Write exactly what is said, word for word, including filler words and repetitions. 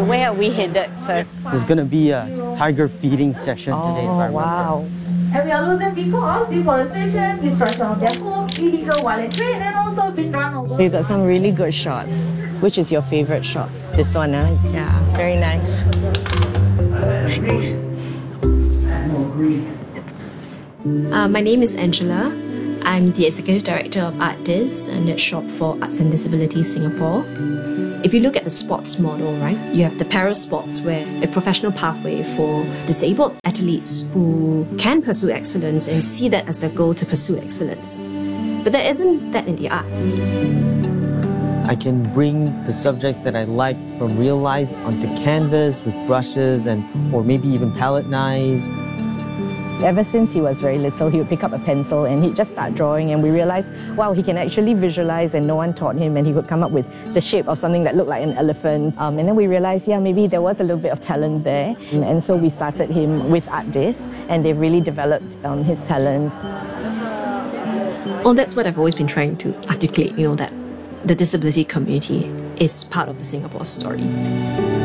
where are we headed first? There's gonna be a tiger feeding session Oh, today, if I remember. wow. And we are losing because deforestation, destruction of their food, illegal wildlife trade, and also been run over. We've got some really good shots. Which is your favorite shot? This one, huh? Yeah, very nice. Uh, my name is Angela. I'm the Executive Director of ArtDis, and that's short for Arts and Disabilities Singapore. If you look at the sports model, right, you have the para sports, where a professional pathway for disabled athletes who can pursue excellence and see that as their goal to pursue excellence. But there isn't that in the arts. I can bring the subjects that I like from real life onto canvas with brushes and or maybe even palette knives. Ever since he was very little, he would pick up a pencil and he'd just start drawing, and we realized, wow, he can actually visualize, and no one taught him, and he could come up with the shape of something that looked like an elephant. Um, and then we realized, yeah, maybe there was a little bit of talent there. And so we started him with ArtDis, and they really developed um, his talent. Well, that's what I've always been trying to articulate, you know, that the disability community is part of the Singapore story.